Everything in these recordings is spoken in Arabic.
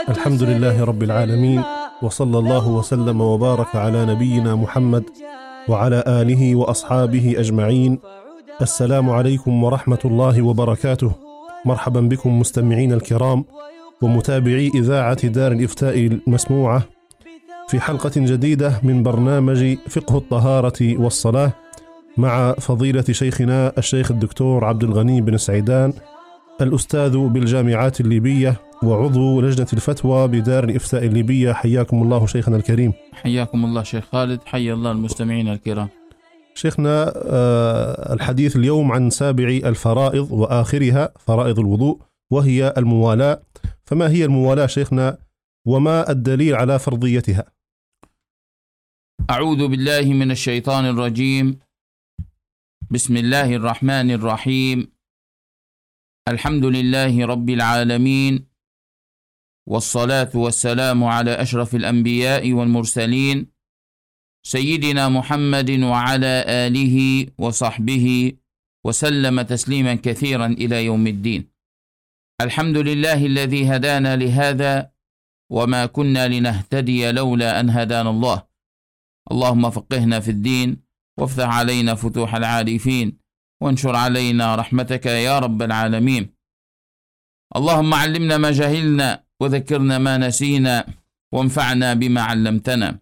الحمد لله رب العالمين، وصلى الله وسلم وبارك على نبينا محمد وعلى آله وأصحابه أجمعين. السلام عليكم ورحمة الله وبركاته. مرحبا بكم مستمعين الكرام ومتابعي إذاعة دار الإفتاء المسموعة في حلقة جديدة من برنامج فقه الطهارة والصلاة مع فضيلة شيخنا الشيخ الدكتور عبد الغني بن سعيدان، الأستاذ بالجامعات الليبية وعضو لجنة الفتوى بدار الإفتاء الليبية. حياكم الله شيخنا الكريم. حياكم الله شيخ خالد، حيا الله المستمعين الكرام. شيخنا، الحديث اليوم عن سابع الفرائض وآخرها فرائض الوضوء وهي الموالاة. فما هي الموالاة شيخنا، وما الدليل على فرضيتها؟ أعوذ بالله من الشيطان الرجيم. بسم الله الرحمن الرحيم. الحمد لله رب العالمين، والصلاة والسلام على أشرف الأنبياء والمرسلين سيدنا محمد وعلى آله وصحبه وسلم تسليما كثيرا إلى يوم الدين. الحمد لله الذي هدانا لهذا وما كنا لنهتدي لولا أن هدانا الله. اللهم فقهنا في الدين، وافتح علينا فتوح العارفين، وانشر علينا رحمتك يا رب العالمين. اللهم علمنا ما جهلنا وذكرنا ما نسينا وانفعنا بما علمتنا.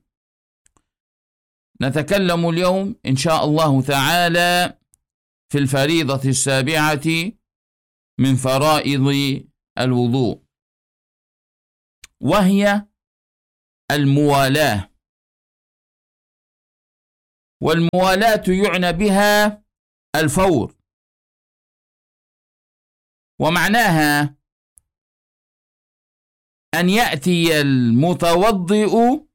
نتكلم اليوم إن شاء الله تعالى في الفريضة السابعة من فرائض الوضوء، وهي الموالاة. والموالاة يعنى بها الفور، ومعناها أن يأتي المتوضئ